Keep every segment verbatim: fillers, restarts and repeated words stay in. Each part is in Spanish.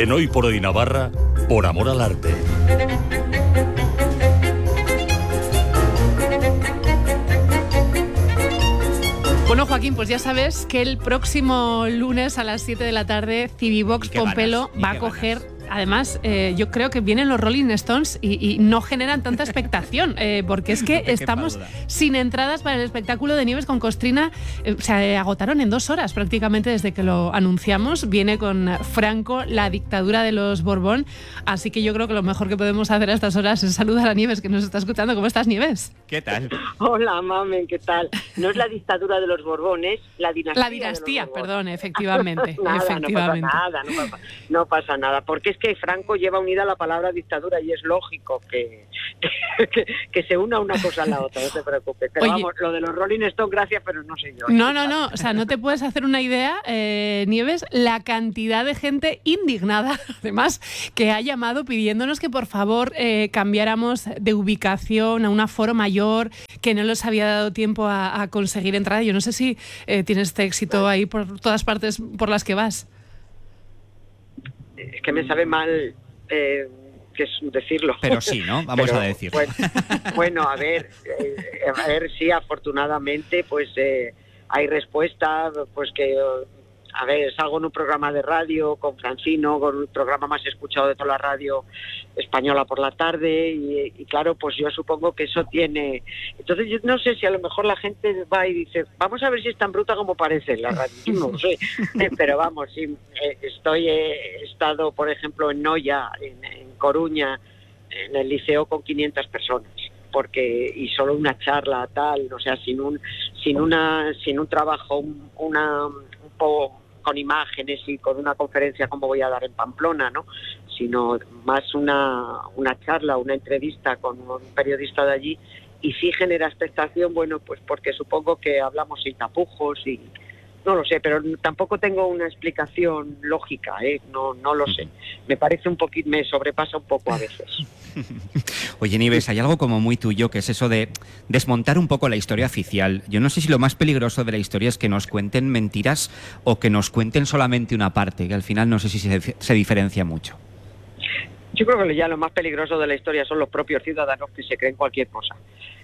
En Hoy por Hoy Navarra, por amor al arte. Bueno, Joaquín, pues ya sabes que el próximo lunes a las siete de la tarde Civivox Pompelo ganas, va a coger... Además, eh, yo creo que vienen los Rolling Stones y, y no generan tanta expectación, eh, porque es que estamos sin entradas para el espectáculo de Nieves con Costrina. Eh, se agotaron en dos horas prácticamente desde que lo anunciamos. Viene con Franco, la dictadura de los Borbón. Así que yo creo que lo mejor que podemos hacer a estas horas es saludar a Nieves, que nos está escuchando. ¿Cómo estás, Nieves? ¿Qué tal? Hola, mamen, ¿qué tal? No es la dictadura de los Borbones, la dinastía. La dinastía, perdón, efectivamente. nada, efectivamente. No pasa nada, no pasa, no pasa nada, porque es que Franco lleva unida la palabra dictadura y es lógico que, que, que se una una cosa a la otra, no te preocupes. Pero Oye, vamos, lo de los Rolling Stones, gracias, pero no sé yo. No, no, no, o sea, no te puedes hacer una idea, eh, Nieves, la cantidad de gente indignada, además, que ha llamado pidiéndonos que por favor eh, cambiáramos de ubicación a un aforo mayor, que no les había dado tiempo a, a conseguir entrada. Yo no sé si eh, tienes este éxito ahí por todas partes por las que vas. Es que me sabe mal eh, que es decirlo. Pero sí, ¿no? Vamos Pero, a decirlo. Bueno, bueno, a ver, eh, a ver, sí, afortunadamente, pues eh, hay respuesta, pues que, a ver, salgo en un programa de radio con Francino, con un programa más escuchado de toda la radio española por la tarde, y, y claro, pues yo supongo que eso tiene... Entonces yo no sé si a lo mejor la gente va y dice, vamos a ver si es tan bruta como parece la radio, yo no lo sé, pero vamos, sí, eh, estoy, he estado, por ejemplo, en Noia, en, en Coruña, en el liceo con quinientas personas, porque y solo una charla tal, o sea, sin un sin una sin un trabajo, un, una un poco con imágenes y con una conferencia como voy a dar en Pamplona, ¿no? Sino más una una charla, una entrevista con un periodista de allí, y sí genera expectación, bueno, pues porque supongo que hablamos sin tapujos y no lo sé, pero tampoco tengo una explicación lógica, ¿eh? No, no lo sé. Me parece un poquito, me sobrepasa un poco a veces. Oye, Nieves, hay algo como muy tuyo, que es eso de desmontar un poco la historia oficial. Yo no sé si lo más peligroso de la historia es que nos cuenten mentiras o que nos cuenten solamente una parte, que al final no sé si se, se diferencia mucho. Yo creo que ya lo más peligroso de la historia son los propios ciudadanos que se creen cualquier cosa.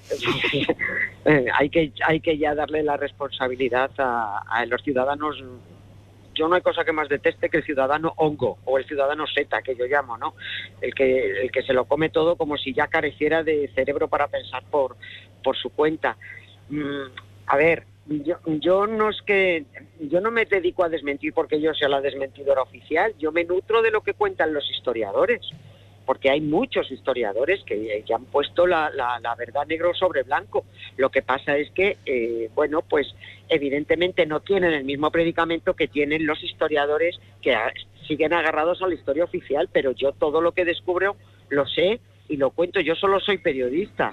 hay que hay que ya darle la responsabilidad a, a los ciudadanos. Yo no hay cosa que más deteste que el ciudadano hongo o el ciudadano seta, que yo llamo, ¿no? El que el que se lo come todo como si ya careciera de cerebro para pensar por por su cuenta. Mm, a ver, yo yo no es que yo no me dedico a desmentir porque yo sea la desmentidora oficial. Yo me nutro de lo que cuentan los historiadores, porque hay muchos historiadores que, que han puesto la, la, la verdad negro sobre blanco. Lo que pasa es que, eh, bueno, pues evidentemente no tienen el mismo predicamento que tienen los historiadores que a, siguen agarrados a la historia oficial, pero yo todo lo que descubro lo sé y lo cuento. Yo solo soy periodista.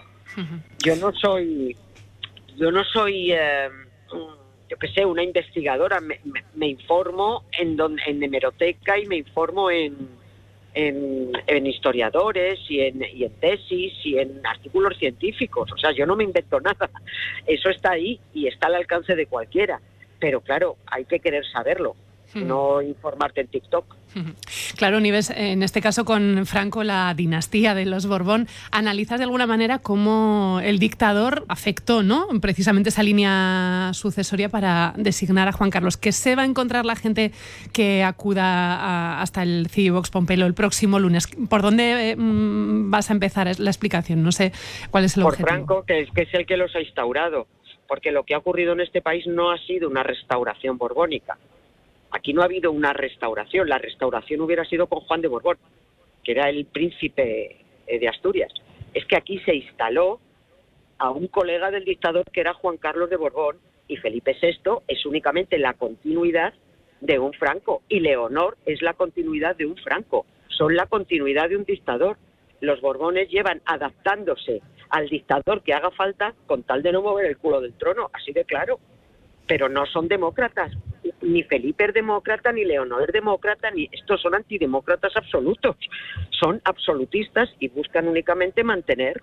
Yo no soy, yo no soy, eh, yo qué sé, una investigadora. Me, me, me informo en, don, en hemeroteca y me informo en... En, en historiadores y en, y en tesis y en artículos científicos. O sea, yo no me invento nada. Eso está ahí y está al alcance de cualquiera. Pero claro, hay que querer saberlo, hmm. no informarte en TikTok. Claro, Nieves, en este caso con Franco, la dinastía de los Borbón, analizas de alguna manera cómo el dictador afectó, ¿no?, precisamente esa línea sucesoria para designar a Juan Carlos. ¿Qué se va a encontrar la gente que acuda a, hasta el Civivox Pompelo el próximo lunes? ¿Por dónde eh, vas a empezar la explicación? No sé cuál es el Por objetivo. Por Franco, que es, que es el que los ha instaurado, porque lo que ha ocurrido en este país no ha sido una restauración borbónica. Aquí no ha habido una restauración. La restauración hubiera sido con Juan de Borbón, que era el príncipe de Asturias. Es que aquí se instaló a un colega del dictador que era Juan Carlos de Borbón, y Felipe sexto es únicamente la continuidad de un Franco, y Leonor es la continuidad de un Franco. Son la continuidad de un dictador. Los Borbones llevan adaptándose al dictador que haga falta con tal de no mover el culo del trono, así de claro. Pero no son demócratas. Ni Felipe es demócrata, ni Leonor es demócrata, ni estos son antidemócratas absolutos. Son absolutistas y buscan únicamente mantener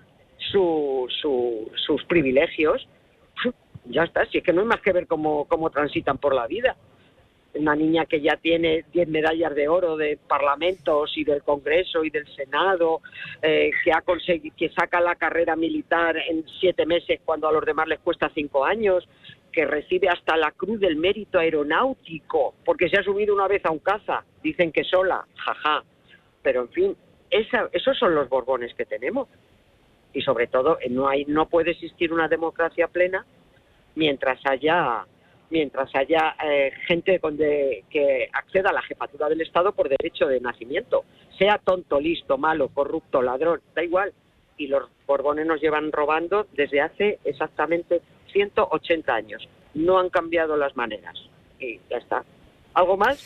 su, su, sus privilegios. Ya está, si es que no hay más que ver cómo, cómo transitan por la vida. una niña que ya tiene diez medallas de oro de parlamentos y del Congreso y del Senado, eh, que ha conseguido, que saca la carrera militar en siete meses cuando a los demás les cuesta cinco años, que recibe hasta la Cruz del Mérito Aeronáutico, porque se ha subido una vez a un caza, dicen que sola, jaja, pero en fin, esa, esos son los Borbones que tenemos. Y sobre todo, no hay, no puede existir una democracia plena mientras haya mientras haya eh, gente con de, que acceda a la jefatura del Estado por derecho de nacimiento, sea tonto, listo, malo, corrupto, ladrón, da igual. Y los Borbones nos llevan robando desde hace exactamente ciento ochenta años. No han cambiado las maneras. Y ya está. ¿Algo más?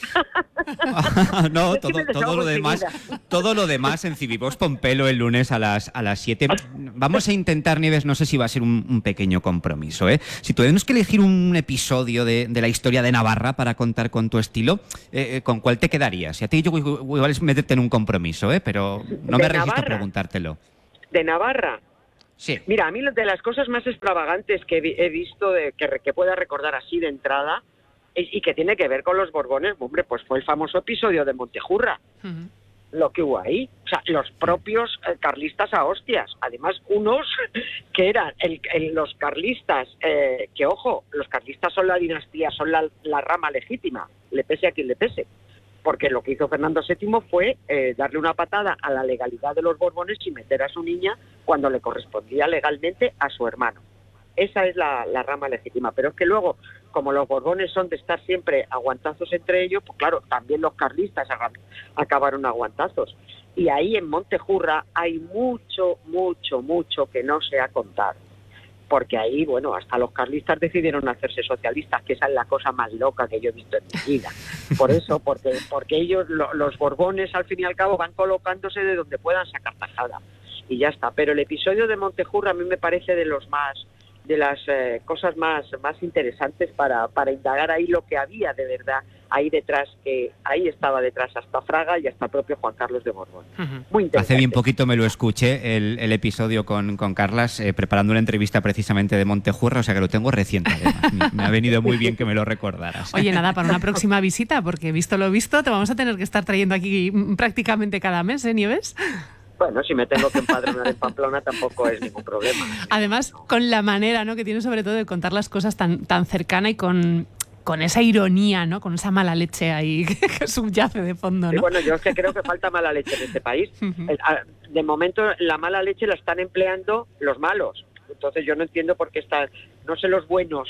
No, todo, todo lo demás, todo lo demás en Civivox Pompelo el lunes a las a las siete. Vamos a intentar, Nieves, no sé si va a ser un, un pequeño compromiso, ¿eh? Si tuviéramos que elegir un episodio de, de la historia de Navarra para contar con tu estilo, eh, ¿con cuál te quedarías? Y a ti yo igual es meterte en un compromiso, ¿eh? Pero no me resisto a preguntártelo. ¿De Navarra? Sí. Mira, a mí de las cosas más extravagantes que he visto, de, que, que pueda recordar así de entrada, y que tiene que ver con los Borbones, hombre, pues fue el famoso episodio de Montejurra, uh-huh. Lo que hubo ahí, o sea, los propios eh, carlistas a hostias, además unos que eran el, el, los carlistas, eh, que ojo, los carlistas son la dinastía, son la, la rama legítima, le pese a quien le pese, porque lo que hizo Fernando séptimo fue eh, darle una patada a la legalidad de los Borbones y meter a su niña cuando le correspondía legalmente a su hermano. Esa es la, la rama legítima, pero es que luego, como los Borbones son de estar siempre aguantazos entre ellos, pues claro, también los carlistas acabaron aguantazos. Y ahí en Montejurra hay mucho, mucho, mucho que no se ha contado. Porque ahí, bueno, hasta los carlistas decidieron hacerse socialistas, que esa es la cosa más loca que yo he visto en mi vida. Por eso, porque, porque ellos, lo, los Borbones, al fin y al cabo, van colocándose de donde puedan sacar tajada. Y ya está. Pero el episodio de Montejurra a mí me parece de los más... de las eh, cosas más más interesantes para, para indagar ahí lo que había de verdad ahí detrás, que ahí estaba detrás hasta Fraga y hasta el propio Juan Carlos de Borbón. Uh-huh. Muy interesante. Hace bien poquito me lo escuché, el, el episodio con, con Carlas, eh, preparando una entrevista precisamente de Montejurra, o sea que lo tengo reciente además. me, me ha venido muy bien que me lo recordaras. Oye, nada, para una próxima visita, porque visto lo visto, te vamos a tener que estar trayendo aquí prácticamente cada mes, ¿eh, Nieves? Bueno, si me tengo que empadronar en Pamplona tampoco es ningún problema. Además, con la manera, ¿no?, que tiene sobre todo de contar las cosas tan, tan cercana y con, con esa ironía, ¿no?, con esa mala leche ahí que subyace de fondo, ¿no? Sí, bueno, yo es que creo que falta mala leche en este país. Uh-huh. De momento la mala leche la están empleando los malos. Entonces yo no entiendo por qué están, no sé los buenos,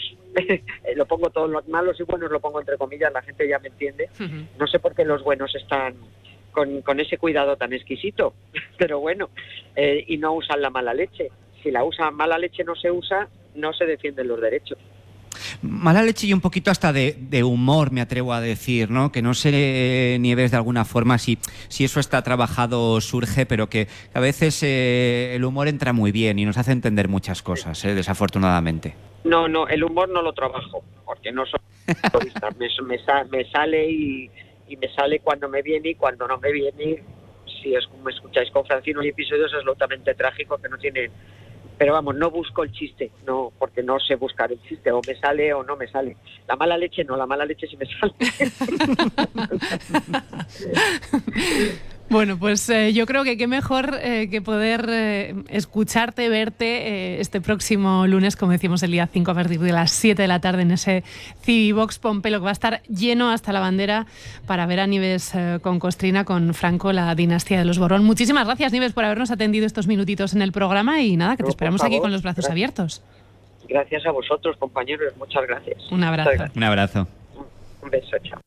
lo pongo todos los malos y buenos, lo pongo entre comillas, la gente ya me entiende. Uh-huh. No sé por qué los buenos están... Con, con ese cuidado tan exquisito, pero bueno, eh, y no usan la mala leche. Si la usan, mala leche no se usa, no se defienden los derechos. Mala leche y un poquito hasta de, de humor, me atrevo a decir, ¿no? Que no sé, Nieves, de alguna forma si, si eso está trabajado o surge, pero que a veces eh, el humor entra muy bien y nos hace entender muchas cosas, eh, desafortunadamente. No, no, el humor no lo trabajo, porque no soy periodista, me, me, me sale y... y me sale cuando me viene y cuando no me viene. Si es como escucháis con Francino, hay episodios absolutamente trágicos que no tienen, pero vamos, no busco el chiste, no, porque no sé buscar el chiste, o me sale o no me sale. La mala leche no, la mala leche sí me sale. Bueno, pues eh, yo creo que qué mejor eh, que poder eh, escucharte, verte eh, este próximo lunes, como decimos, el día cinco a partir de las siete de la tarde en ese Civivox Pompelo, que va a estar lleno hasta la bandera para ver a Nieves eh, con Costrina, con Franco, la dinastía de los Borbón. Muchísimas gracias, Nieves, por habernos atendido estos minutitos en el programa y nada, que te no, esperamos favor, aquí con los brazos gracias. abiertos. Gracias a vosotros, compañeros, muchas gracias. Un abrazo. Un abrazo. Un beso, chao.